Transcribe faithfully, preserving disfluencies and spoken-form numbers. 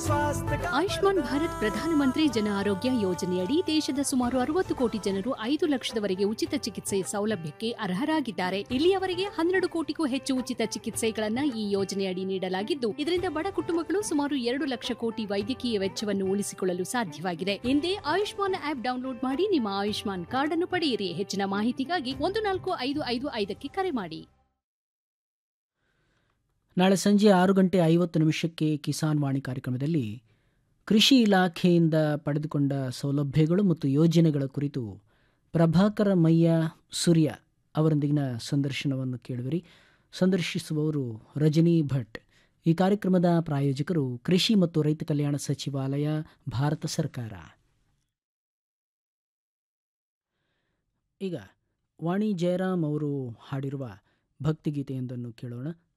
स्वास्थ्य का ಆಯುಷ್ಮಾನ್ ಭಾರತ್ ಪ್ರಧಾನಮಂತ್ರಿ ಜನ ಆರೋಗ್ಯ ಯೋಜನೆಯಡಿ ದೇಶದ ಸುಮಾರು ಅರವತ್ತು ಕೋಟಿ ಜನರು ಐದು ಲಕ್ಷದವರೆಗೆ ಉಚಿತ ಚಿಕಿತ್ಸೆ ಸೌಲಭ್ಯಕ್ಕೆ ಅರ್ಹರಾಗಿದ್ದಾರೆ. ಇಲ್ಲಿಯವರೆಗೆ ಹನ್ನೆರಡು ಕೋಟಿಗೂ ಹೆಚ್ಚು ಉಚಿತ ಚಿಕಿತ್ಸೆಗಳನ್ನ ಈ ಯೋಜನೆಯಡಿ ನೀಡಲಾಗಿದ್ದು, ಇದರಿಂದ ಬಡ ಕುಟುಂಬಗಳು ಸುಮಾರು ಎರಡು ಲಕ್ಷ ಕೋಟಿ ವೈದ್ಯಕೀಯ ವೆಚ್ಚವನ್ನು ಉಳಿಸಿಕೊಳ್ಳಲು ಸಾಧ್ಯವಾಗಿದೆ. ಹಿಂದೆ ಆಯುಷ್ಮಾನ್ ಆಪ್ ಡೌನ್ಲೋಡ್ ಮಾಡಿ ನಿಮ್ಮ ಆಯುಷ್ಮಾನ್ ಕಾರ್ಡ್ ಅನ್ನು ಪಡೆಯಿರಿ. ಹೆಚ್ಚಿನ ಮಾಹಿತಿಗಾಗಿ ಒಂದು ನಾಲ್ಕು ಐದು ಐದು ಐದಕ್ಕೆ ಕರೆ ಮಾಡಿ. ನಾಳೆ ಸಂಜೆ ಆರು ಗಂಟೆ ಐವತ್ತು ನಿಮಿಷಕ್ಕೆ ಕಿಸಾನ್ ವಾಣಿ ಕಾರ್ಯಕ್ರಮದಲ್ಲಿ ಕೃಷಿ ಇಲಾಖೆಯಿಂದ ಪಡೆದುಕೊಂಡ ಸೌಲಭ್ಯಗಳು ಮತ್ತು ಯೋಜನೆಗಳ ಕುರಿತು ಪ್ರಭಾಕರ ಮಯ್ಯ ಸೂರ್ಯ ಅವರೊಂದಿಗಿನ ಸಂದರ್ಶನವನ್ನು ಕೇಳುವಿರಿ. ಸಂದರ್ಶಿಸುವವರು ರಜನಿ ಭಟ್. ಈ ಕಾರ್ಯಕ್ರಮದ ಪ್ರಾಯೋಜಕರು ಕೃಷಿ ಮತ್ತು ರೈತ ಕಲ್ಯಾಣ ಸಚಿವಾಲಯ, ಭಾರತ ಸರ್ಕಾರ. ಈಗ ವಾಣಿ ಜಯರಾಮ್ ಅವರು ಹಾಡಿರುವ ಭಕ್ತಿಗೀತೆಯೊಂದನ್ನು ಕೇಳೋಣ.